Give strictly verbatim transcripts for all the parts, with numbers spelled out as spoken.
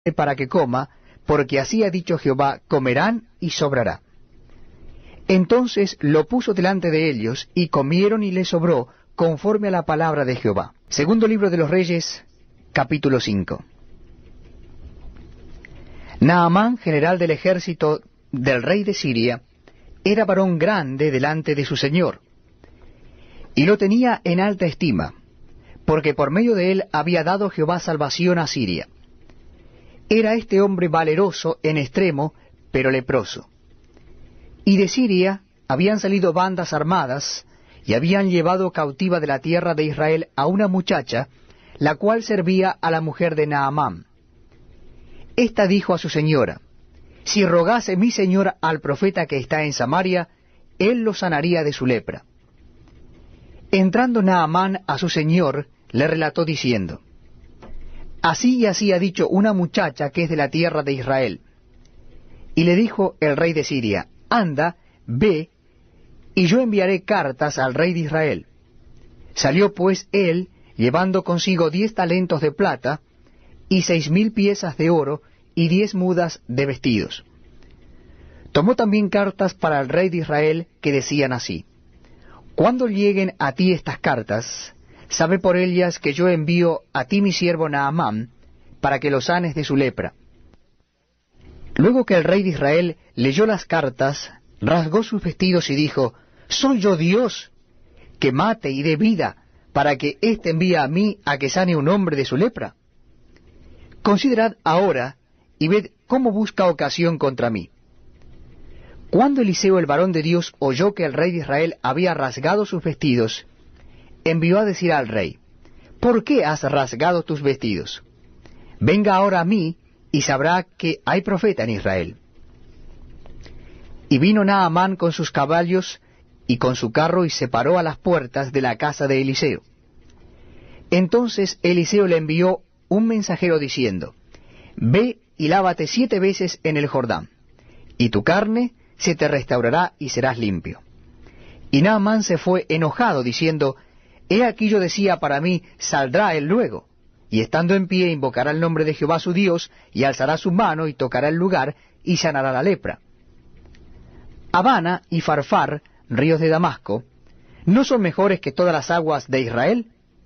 para que coma, porque así ha dicho Jehová, comerán y sobrará. Entonces lo puso delante de ellos, y comieron y les sobró, conforme a la palabra de Jehová. Segundo libro de los Reyes, capítulo cinco. Naamán, general del ejército del rey de Siria, era varón grande delante de su señor, y lo tenía en alta estima, porque por medio de él había dado Jehová salvación a Siria. Era este hombre valeroso en extremo, pero leproso. Y de Siria habían salido bandas armadas, y habían llevado cautiva de la tierra de Israel a una muchacha, la cual servía a la mujer de Naamán. Esta dijo a su señora, si rogase mi señor al profeta que está en Samaria, él lo sanaría de su lepra. Entrando Naamán a su señor, le relató diciendo, así y así ha dicho una muchacha que es de la tierra de Israel. Y le dijo el rey de Siria, anda, ve, y yo enviaré cartas al rey de Israel. Salió pues él, llevando consigo diez talentos de plata, y seis mil piezas de oro, y diez mudas de vestidos. Tomó también cartas para el rey de Israel, que decían así, cuando lleguen a ti estas cartas, sabe por ellas que yo envío a ti mi siervo Naamán, para que lo sanes de su lepra. Luego que el rey de Israel leyó las cartas, rasgó sus vestidos y dijo, ¿soy yo Dios, que mate y dé vida, para que éste envíe a mí a que sane un hombre de su lepra? Considerad ahora, y ved cómo busca ocasión contra mí. Cuando Eliseo el varón de Dios oyó que el rey de Israel había rasgado sus vestidos, envió a decir al rey, ¿por qué has rasgado tus vestidos? Venga ahora a mí, y sabrá que hay profeta en Israel. Y vino Naamán con sus caballos y con su carro, y se paró a las puertas de la casa de Eliseo. Entonces Eliseo le envió un mensajero diciendo, ve y lávate siete veces en el Jordán, y tu carne se te restaurará y serás limpio. Y Naamán se fue enojado, diciendo, he aquí yo decía para mí, saldrá él luego, y estando en pie invocará el nombre de Jehová su Dios, y alzará su mano y tocará el lugar, y sanará la lepra. Abana y Farfar, ríos de Damasco, ¿no son mejores que todas las aguas de Israel?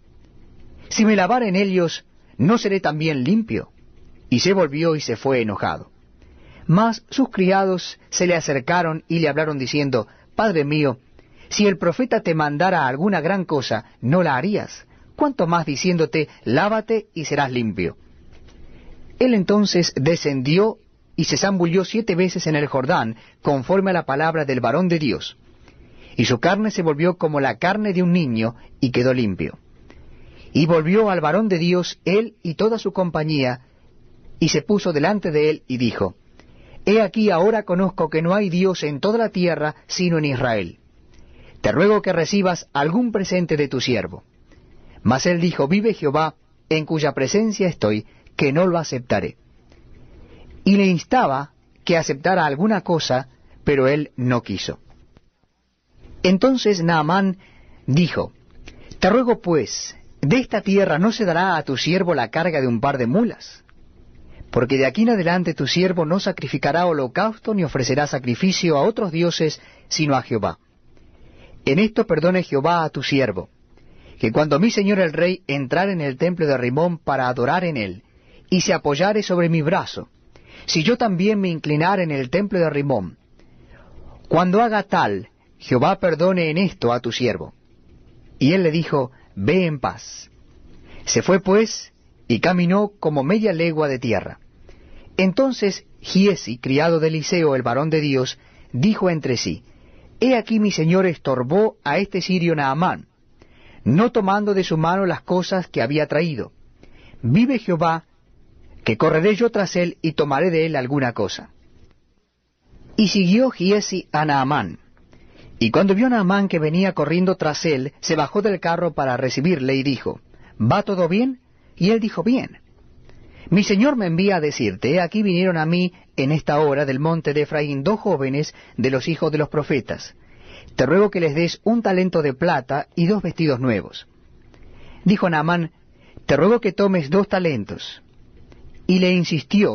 Si me lavare en ellos, ¿no seré también limpio? Y se volvió y se fue enojado. Mas sus criados se le acercaron y le hablaron diciendo, Padre mío, si el profeta te mandara alguna gran cosa, ¿no la harías? ¿Cuánto más diciéndote, lávate y serás limpio? Él entonces descendió y se zambulló siete veces en el Jordán, conforme a la palabra del varón de Dios. Y su carne se volvió como la carne de un niño, y quedó limpio. Y volvió al varón de Dios, él y toda su compañía, y se puso delante de él, y dijo, He aquí ahora conozco que no hay Dios en toda la tierra, sino en Israel. Te ruego que recibas algún presente de tu siervo. Mas él dijo, vive Jehová, en cuya presencia estoy, que no lo aceptaré. Y le instaba que aceptara alguna cosa, pero él no quiso. Entonces Naamán dijo, te ruego pues, de esta tierra no se dará a tu siervo la carga de un par de mulas, porque de aquí en adelante tu siervo no sacrificará holocausto ni ofrecerá sacrificio a otros dioses, sino a Jehová. En esto perdone Jehová a tu siervo, que cuando mi señor el rey entrare en el templo de Rimón para adorar en él, y se apoyare sobre mi brazo, si yo también me inclinare en el templo de Rimón, cuando haga tal, Jehová perdone en esto a tu siervo. Y él le dijo, ve en paz. Se fue pues, y caminó como media legua de tierra. Entonces Giesi, criado de Eliseo, el varón de Dios, dijo entre sí, he aquí mi señor estorbó a este sirio Naamán, no tomando de su mano las cosas que había traído. Vive Jehová, que correré yo tras él y tomaré de él alguna cosa. Y siguió Giesi a Naamán. Y cuando vio Naamán que venía corriendo tras él, se bajó del carro para recibirle y dijo, ¿va todo bien? Y él dijo, bien. Mi señor me envía a decirte, he aquí vinieron a mí en esta hora del monte de Efraín dos jóvenes de los hijos de los profetas. Te ruego que les des un talento de plata y dos vestidos nuevos. Dijo Naamán, te ruego que tomes dos talentos. y le insistió